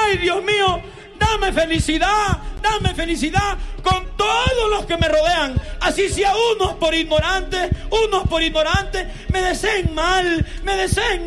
ay Dios mío, dame felicidad con todos los que me rodean, así sea unos por ignorantes me deseen mal,